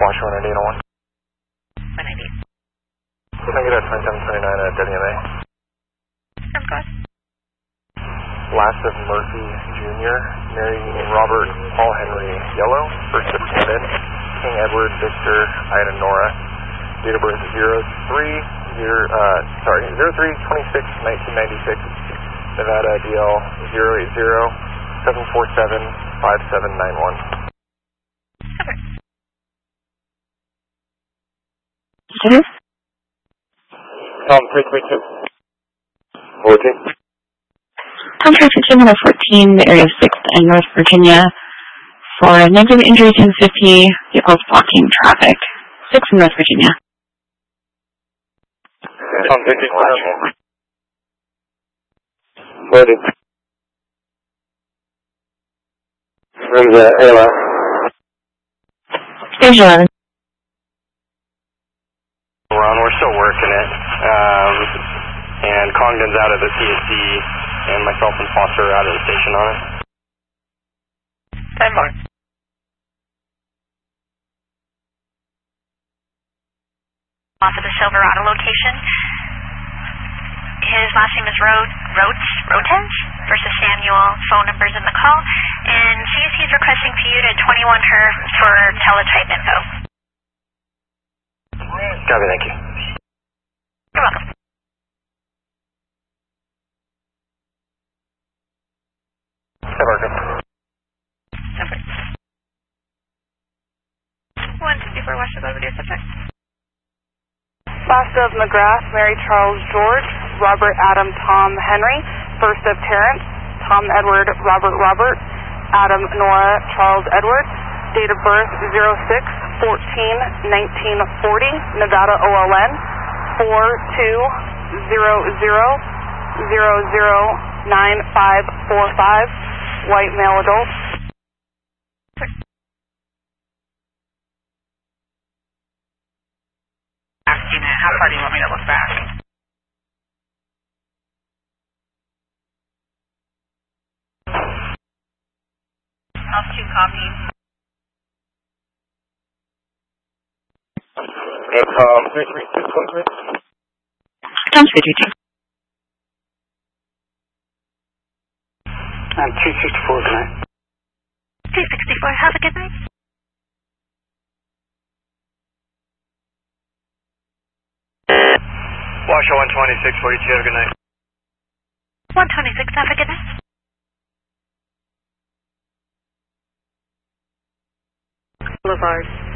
Washington and Dana 1. 190. Can I get a 2729 at WMA? Of course. Last of Murphy Jr., Mary Robert Paul Henry Yellow, first of Canada, King Edward Victor Ida Nora, date of birth 03/26/1996, Nevada DL 080-747-5791. Okay. Tom 332. 14. Tom 314, the area of 6th and North Virginia for negative injury 1050, vehicles blocking traffic. 6th and North Virginia. Tom 54. 40. Where's Ayla? Stage 11. We're still working it. And Congdon's out of the CSC, and myself and Foster are out of the station on it. 10 more. Off of the Silverado location. His last name is Rotes versus Samuel. Phone number's in the call. And CSC is requesting for you to 21 her for teletype info. Copy, thank you. You're welcome. Number. 154 West of Video Subject. Last of McGrath, Mary Charles George, Robert Adam Tom Henry, first of Terrence, Tom Edward Robert, Adam Nora Charles Edward, date of birth 06/14/1940, Nevada OLN 4200009545, white male adult. Asking how far do you want me to look back? I'll 2 copies. Tom 332. Tom 332. I'm 264 tonight. 264, have a good night. Washoe 12642, have a good night. 126, have a good night. Boulevard.